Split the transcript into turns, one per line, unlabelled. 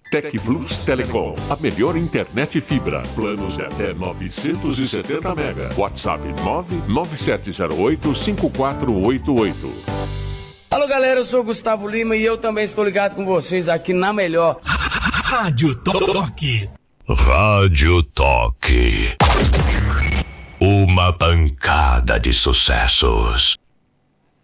Tec Plus Telecom, a melhor internet fibra. Planos de até 970 mega. WhatsApp 99708-5488.
Alô galera, eu sou o Gustavo Lima e eu também estou ligado com vocês aqui na melhor
Rádio Toque.
Rádio Toque. Uma pancada de sucessos.